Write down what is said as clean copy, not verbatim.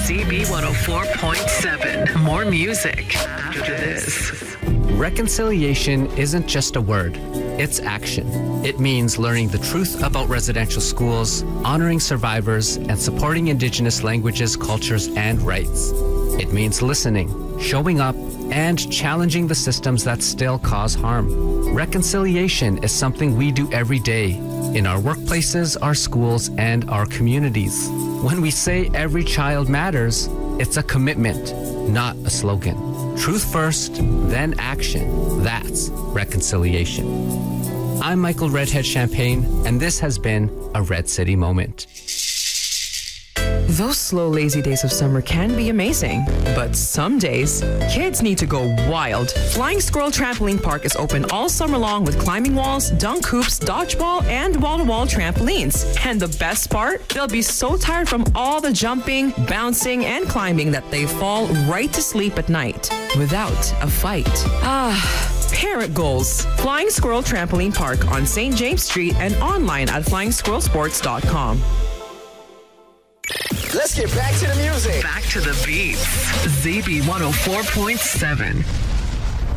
CB 104.7. More music after this. Reconciliation isn't just a word, it's action. It means learning the truth about residential schools, honoring survivors, and supporting Indigenous languages, cultures, and rights. It means listening, showing up, and challenging the systems that still cause harm. Reconciliation is something we do every day in our workplaces, our schools, and our communities. When we say every child matters, it's a commitment, not a slogan. Truth first, then action. That's reconciliation. I'm Michael Redhead Champagne, and this has been a Red City Moment. Those slow, lazy days of summer can be amazing, but some days, kids need to go wild. Flying Squirrel Trampoline Park is open all summer long with climbing walls, dunk hoops, dodgeball, and wall-to-wall trampolines. And the best part? They'll be so tired from all the jumping, bouncing, and climbing that they fall right to sleep at night without a fight. Parent goals. Flying Squirrel Trampoline Park on St. James Street and online at flying-squirrelsports.com. Let's get back to the music. Back to the beats. ZB 104.7.